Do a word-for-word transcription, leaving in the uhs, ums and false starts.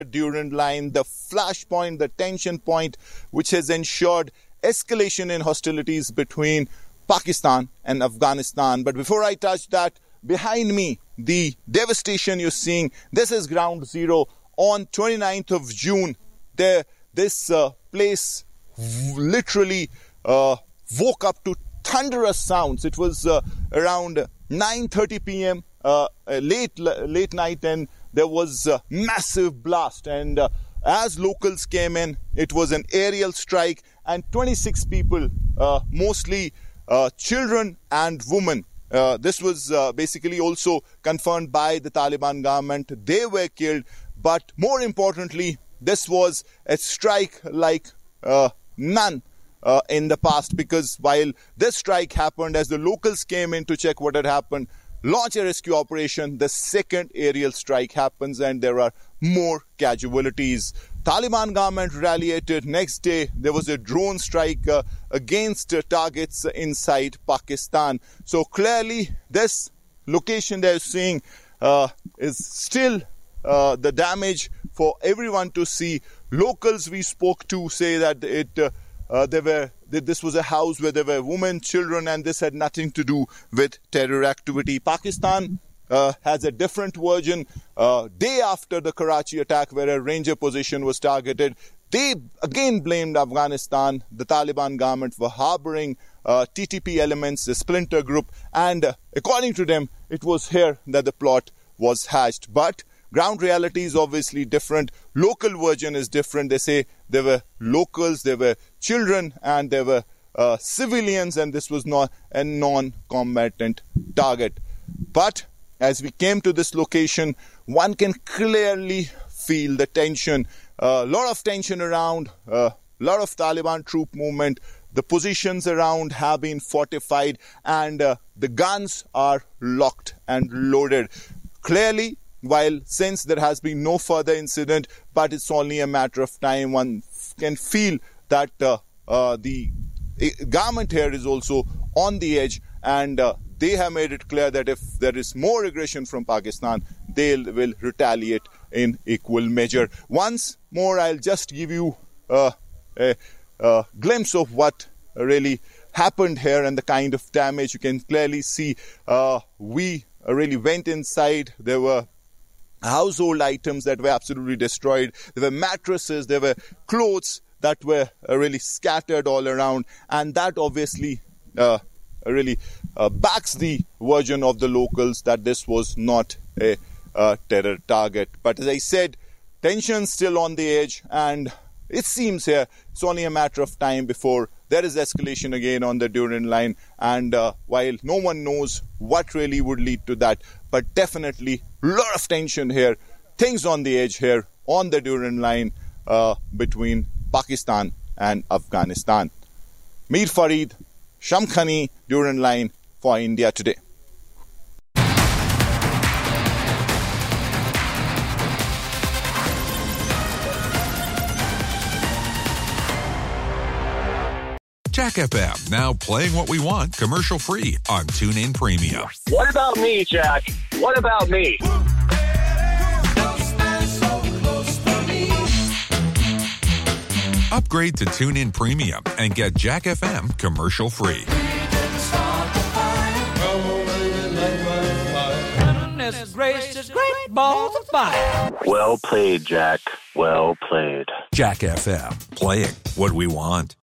Durand Line, the flashpoint, the tension point, which has ensured escalation in hostilities between Pakistan and Afghanistan. But before I touch that, behind me, the devastation you're seeing, this is ground zero. On twenty-ninth of June, there, this uh, place literally uh, woke up to thunderous sounds. It was uh, around nine thirty p.m., uh, late late night, and there was a massive blast. And uh, as locals came in, it was an aerial strike, and twenty-six people, uh, mostly uh, children and women. Uh, this was uh, basically also confirmed by the Taliban government. They were killed. But more importantly, this was a strike like uh, none uh, in the past, because while this strike happened, as the locals came in to check what had happened, launch a rescue operation, the second aerial strike happens and there are more casualties. Taliban government retaliated. Next day, there was a drone strike uh, against uh, targets inside Pakistan. So clearly, this location they're seeing uh, is still uh, the damage for everyone to see. Locals we spoke to say that it uh, uh, there were that this was a house where there were women, children, and this had nothing to do with terror activity. Pakistan Uh, has a different version. Uh, day after the Karachi attack, where a ranger position was targeted, they again blamed Afghanistan, the Taliban government, for harboring uh, T T P elements, a splinter group, and uh, according to them, it was here that the plot was hatched. But ground reality is obviously different. Local version is different. They say there were locals, there were children, and there were uh, civilians, and this was not a non-combatant target. But as we came to this location, one can clearly feel the tension. A uh, lot of tension around, a uh, lot of Taliban troop movement. The positions around have been fortified, and uh, the guns are locked and loaded. Clearly, while since there has been no further incident, but it's only a matter of time, one can feel that uh, uh, the government here is also on the edge, and uh, they have made it clear that if there is more aggression from Pakistan, they will retaliate in equal measure. Once more, I'll just give you uh, a, a glimpse of what really happened here and the kind of damage. You can clearly see uh, we really went inside. There were household items that were absolutely destroyed. There were mattresses, there were clothes that were uh, really scattered all around, and that obviously uh, really uh, backs the version of the locals that this was not a uh, terror target. But as I said, tensions still on the edge, and it seems here it's only a matter of time before there is escalation again on the Durand Line. And uh, while no one knows what really would lead to that, but definitely a lot of tension here, things on the edge here on the Durand Line uh, between Pakistan and Afghanistan. Mir Farid, Shamkhani, Durand Line for India Today. Jack F M, now playing what we want commercial-free on TuneIn Premium. What about me, Jack? What about me? Upgrade to TuneIn Premium and get Jack F M commercial-free. Gracious, great balls of fire. Well played, Jack. Well played. Jack F M, playing what we want.